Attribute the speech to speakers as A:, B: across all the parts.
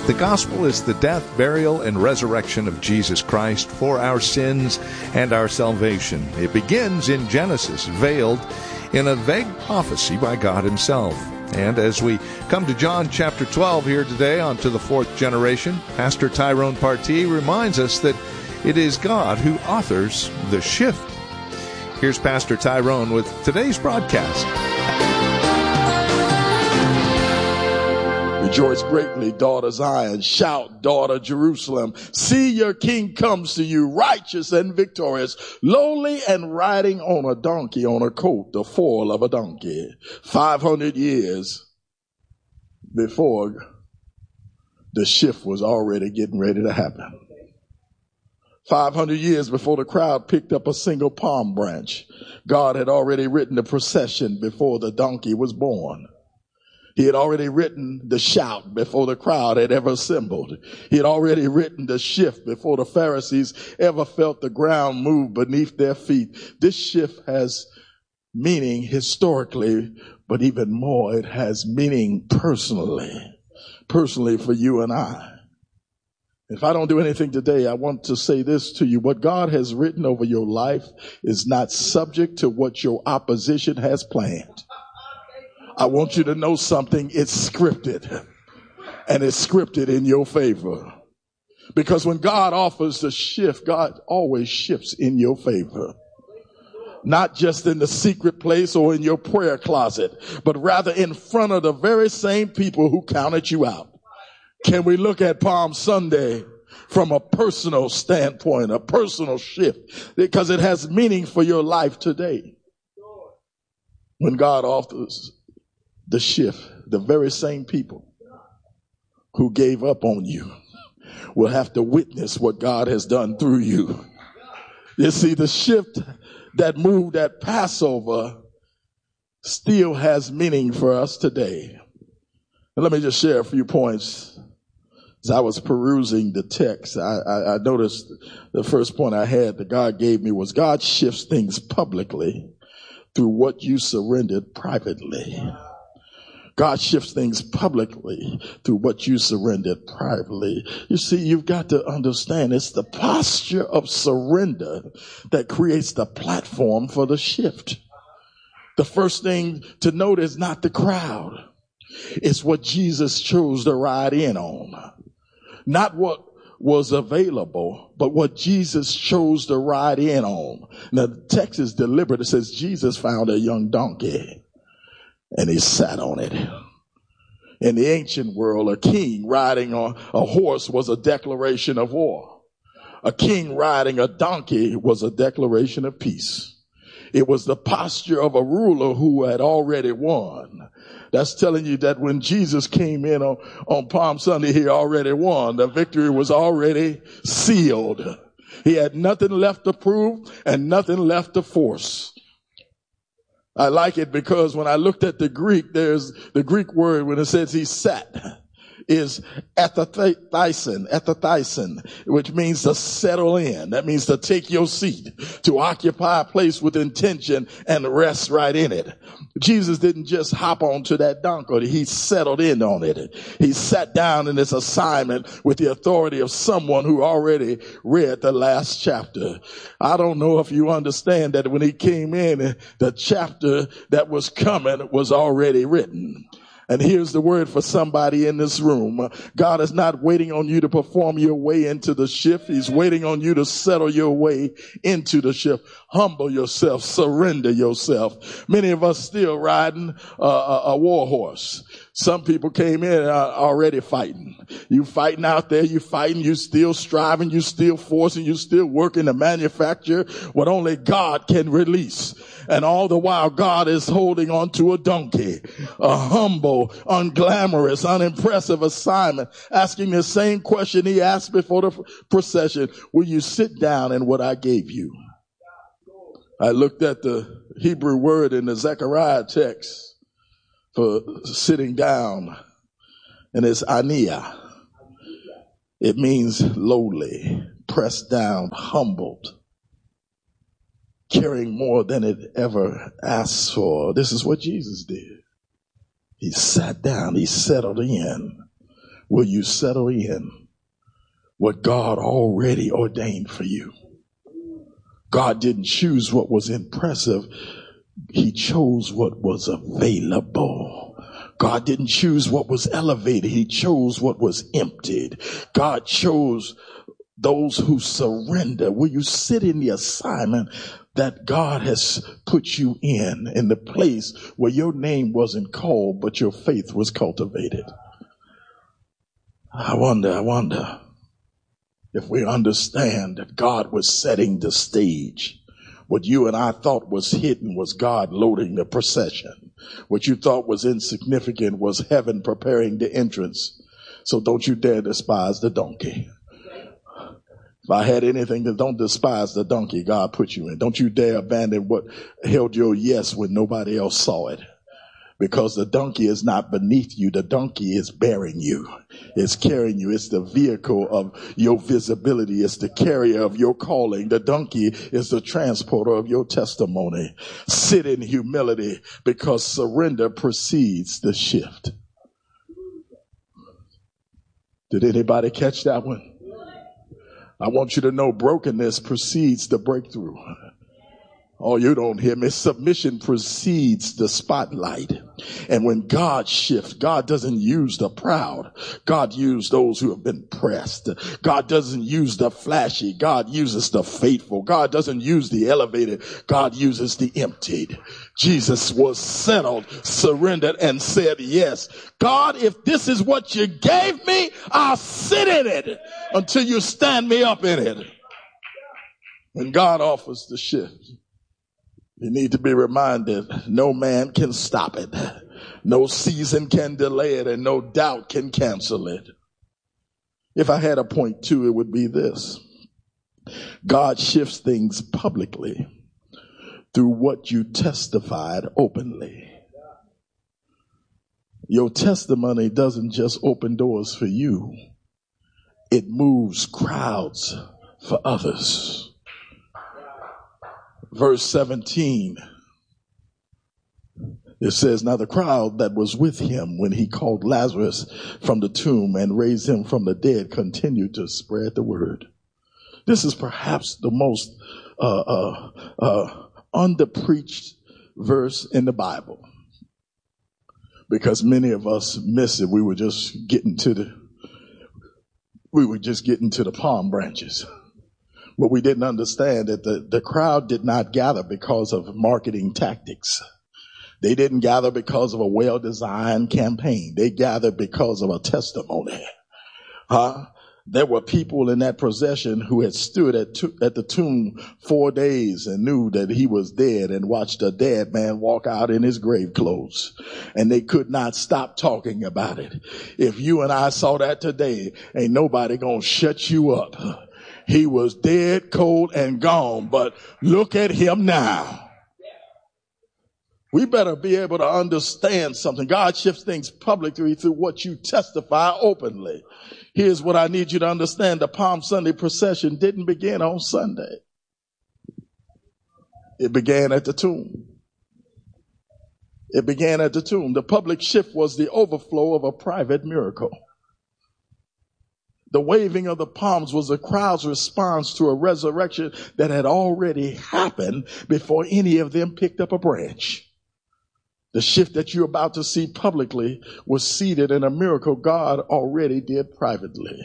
A: The gospel is the death, burial, and resurrection of Jesus Christ for our sins and our salvation. It begins in Genesis, veiled in a vague prophecy by God himself. And as we come to John chapter 12 here today, on to the fourth generation, Pastor Tyrone Partee reminds us that it is God who authors the shift. Here's Pastor Tyrone with today's broadcast.
B: Rejoice greatly, daughter Zion. Shout, daughter Jerusalem. See, your king comes to you, righteous and victorious, lowly and riding on a donkey, on a colt, the foal of a donkey. 500 years before the shift was already getting ready to happen. 500 years before the crowd picked up a single palm branch, God had already written the procession before the donkey was born. He had already written the shout before the crowd had ever assembled. He had already written the shift before the Pharisees ever felt the ground move beneath their feet. This shift has meaning historically, but even more, it has meaning personally for you and I. If I don't do anything today, I want to say this to you. What God has written over your life is not subject to what your opposition has planned. I want you to know something. It's scripted, and it's scripted in your favor. Because when God offers the shift, God always shifts in your favor. Not just in the secret place or in your prayer closet, but rather in front of the very same people who counted you out. Can we look at Palm Sunday from a personal standpoint, a personal shift? Because it has meaning for your life today. When God offers the shift, the very same people who gave up on you will have to witness what God has done through you. You see, the shift that moved at Passover still has meaning for us today. And let me just share a few points. As I was perusing the text, I noticed the first point I had that God gave me was God shifts things publicly through what you surrendered privately. God shifts things publicly through what you surrendered privately. You see, you've got to understand it's the posture of surrender that creates the platform for the shift. The first thing to note is not the crowd. It's what Jesus chose to ride in on. Not what was available, but what Jesus chose to ride in on. Now, the text is deliberate. It says Jesus found a young donkey, and he sat on it. In the ancient world, a king riding on a horse was a declaration of war. A king riding a donkey was a declaration of peace. It was the posture of a ruler who had already won. That's telling you that when Jesus came in on Palm Sunday, he already won. The victory was already sealed. He had nothing left to prove and nothing left to force. I like it because when I looked at the Greek, there's the Greek word when it says he sat is ethethison, which means to settle in. That means to take your seat, to occupy a place with intention and rest right in it. Jesus didn't just hop onto that donkey. He settled in on it. He sat down in his assignment with the authority of someone who already read the last chapter. I don't know if you understand that when he came in, the chapter that was coming was already written. And here's the word for somebody in this room. God is not waiting on you to perform your way into the shift. He's waiting on you to settle your way into the shift. Humble yourself. Surrender yourself. Many of us still riding a war horse. Some people came in already fighting. You fighting out there. You fighting. You still striving. You still forcing. You still working to manufacture what only God can release. And all the while, God is holding on to a donkey, a humble, unglamorous, unimpressive assignment, asking the same question he asked before the procession. Will you sit down in what I gave you? I looked at the Hebrew word in the Zechariah text for sitting down, and it's ania. It means lowly, pressed down, humbled, carrying more than it ever asked for. This is what Jesus did. He sat down, he settled in. Will you settle in what God already ordained for you? God didn't choose what was impressive. He chose what was available. God didn't choose what was elevated. He chose what was emptied. God chose those who surrender. Will you sit in the assignment that God has put you in the place where your name wasn't called, but your faith was cultivated? I wonder if we understand that God was setting the stage. What you and I thought was hidden was God loading the procession. What you thought was insignificant was heaven preparing the entrance. So don't you dare despise the donkey. If I had anything that don't despise the donkey God put you in. Don't you dare abandon what held your yes when nobody else saw it. Because the donkey is not beneath you. The donkey is bearing you. It's carrying you. It's the vehicle of your visibility. It's the carrier of your calling. The donkey is the transporter of your testimony. Sit in humility because surrender precedes the shift. Did anybody catch that one? I want you to know brokenness precedes the breakthrough. Oh, you don't hear me. Submission precedes the spotlight. And when God shifts, God doesn't use the proud. God uses those who have been pressed. God doesn't use the flashy. God uses the faithful. God doesn't use the elevated. God uses the emptied. Jesus was settled, surrendered, and said, yes, God, if this is what you gave me, I'll sit in it until you stand me up in it. When God offers the shift, you need to be reminded, no man can stop it. No season can delay it, and no doubt can cancel it. If I had a point too, it would be this. God shifts things publicly through what you testified openly. Your testimony doesn't just open doors for you. It moves crowds for others. Verse 17, it says, now the crowd that was with him when he called Lazarus from the tomb and raised him from the dead continued to spread the word. This is perhaps the most underpreached verse in the Bible, because many of us miss it. We were just getting to the palm branches. But we didn't understand that the crowd did not gather because of marketing tactics. They didn't gather because of a well-designed campaign. They gathered because of a testimony. There were people in that procession who had stood at the tomb 4 days and knew that he was dead and watched a dead man walk out in his grave clothes. And they could not stop talking about it. If you and I saw that today, ain't nobody gonna shut you up. He was dead, cold, and gone, but look at him now. We better be able to understand something. God shifts things publicly through what you testify openly. Here's what I need you to understand. The Palm Sunday procession didn't begin on Sunday. It began at the tomb. It began at the tomb. The public shift was the overflow of a private miracle. The waving of the palms was the crowd's response to a resurrection that had already happened before any of them picked up a branch. The shift that you're about to see publicly was seated in a miracle God already did privately.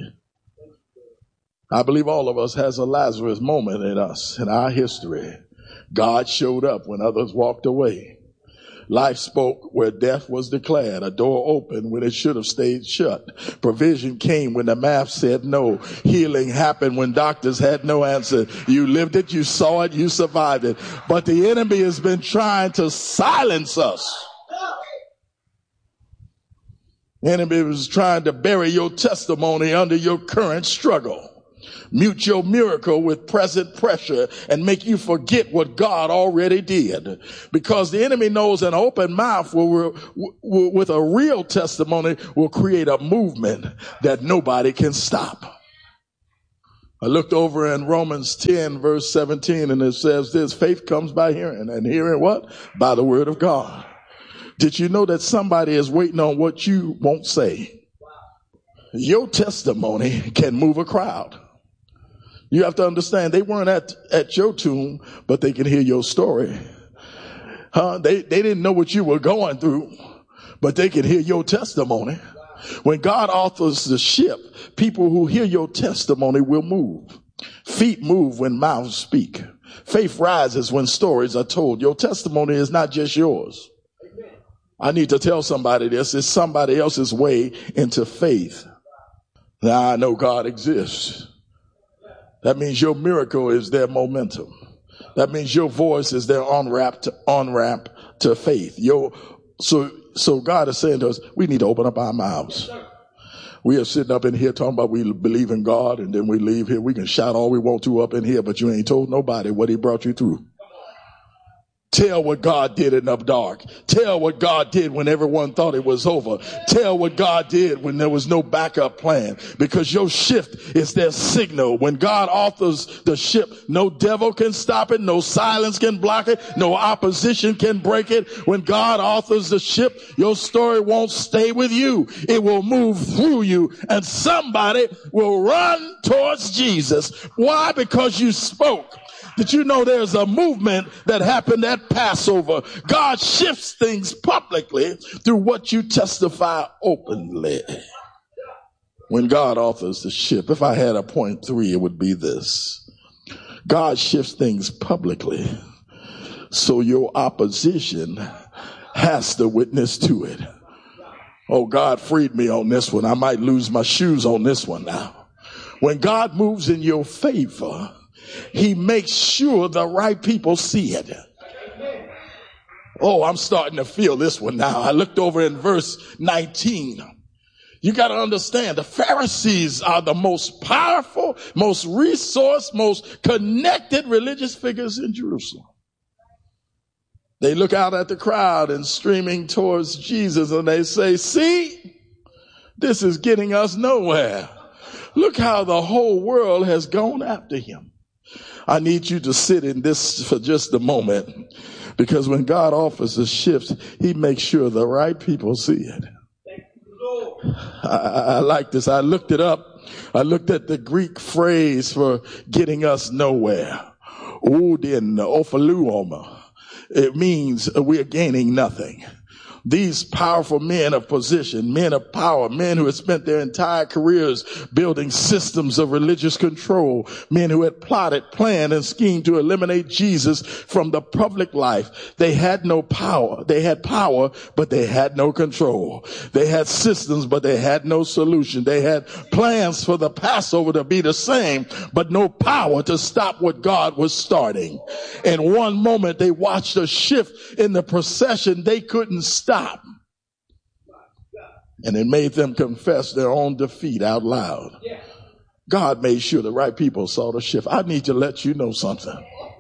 B: I believe all of us has a Lazarus moment in us, in our history. God showed up when others walked away. Life spoke where death was declared. A door opened when it should have stayed shut. Provision came when the math said no. Healing happened when doctors had no answer. You lived it, you saw it, you survived it. But the enemy has been trying to silence us. The enemy was trying to bury your testimony under your current struggle. Mute your miracle with present pressure and make you forget what God already did. Because the enemy knows an open mouth with a real testimony will create a movement that nobody can stop. I looked over in Romans 10 verse 17 and it says this, faith comes by hearing, and hearing what? By the word of God. Did you know that somebody is waiting on what you won't say? Your testimony can move a crowd. You have to understand, they weren't at your tomb, but they can hear your story. They didn't know what you were going through, but they can hear your testimony. When God authors the ship, people who hear your testimony will move. Feet move when mouths speak. Faith rises when stories are told. Your testimony is not just yours. I need to tell somebody this. It's somebody else's way into faith. Now I know God exists. That means your miracle is their momentum. That means your voice is their on-ramp to faith. So God is saying to us, we need to open up our mouths. We are sitting up in here talking about we believe in God, and then we leave here. We can shout all we want to up in here, but you ain't told nobody what he brought you through. Tell what God did in the dark. Tell what God did when everyone thought it was over. Tell what God did when there was no backup plan. Because your shift is their signal. When God authors the ship, no devil can stop it. No silence can block it. No opposition can break it. When God authors the ship, your story won't stay with you. It will move through you. And somebody will run towards Jesus. Why? Because you spoke. Did you know there's a movement that happened at Passover? God shifts things publicly through what you testify openly. When God authors the ship, if I had a point 3, it would be this. God shifts things publicly, so your opposition has to witness to it. Oh, God freed me on this one. I might lose my shoes on this one now. When God moves in your favor, he makes sure the right people see it. Oh, I'm starting to feel this one now. I looked over in verse 19. You got to understand, the Pharisees are the most powerful, most resourced, most connected religious figures in Jerusalem. They look out at the crowd and streaming towards Jesus, and they say, see, this is getting us nowhere. Look how the whole world has gone after him. I need you to sit in this for just a moment, because when God offers a shift, he makes sure the right people see it. I like this. I looked it up. I looked at the Greek phrase for getting us nowhere. Udin ophaluoma. It means we're gaining nothing. These powerful men of position, men of power, men who had spent their entire careers building systems of religious control, men who had plotted, planned, and schemed to eliminate Jesus from the public life. They had no power. They had power, but they had no control. They had systems, but they had no solution. They had plans for the Passover to be the same, but no power to stop what God was starting. In one moment, they watched a shift in the procession they couldn't stop. And it made them confess their own defeat out loud. God made sure the right people saw the shift. I need to let you know something.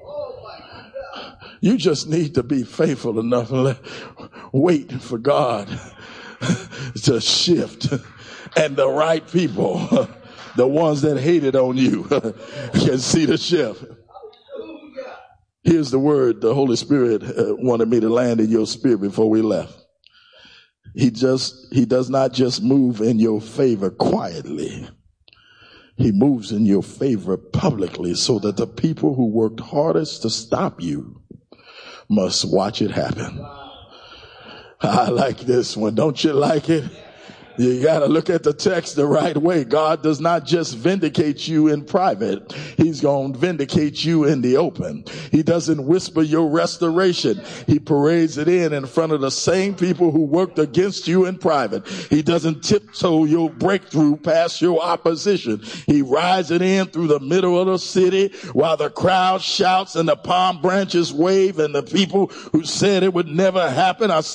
B: You just need to be faithful enough and wait for God to shift. And the right people, the ones that hated on you, can see the shift. Here's the word the Holy Spirit wanted me to land in your spirit before we left. He does not just move in your favor quietly. He moves in your favor publicly, so that the people who worked hardest to stop you must watch it happen. I like this one. Don't you like it? You got to look at the text the right way. God does not just vindicate you in private. He's going to vindicate you in the open. He doesn't whisper your restoration. He parades it in front of the same people who worked against you in private. He doesn't tiptoe your breakthrough past your opposition. He rides it in through the middle of the city while the crowd shouts and the palm branches wave and the people who said it would never happen are